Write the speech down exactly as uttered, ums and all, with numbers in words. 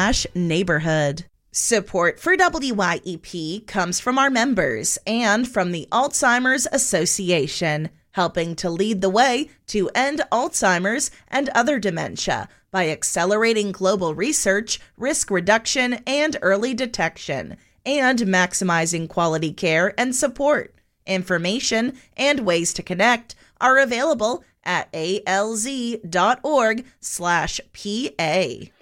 slash neighborhood. Support for W Y E P comes from our members and from the Alzheimer's Association, helping to lead the way to end Alzheimer's and other dementia by accelerating global research, risk reduction, and early detection, and maximizing quality care and support. Information and ways to connect are available at alz.org slash PA.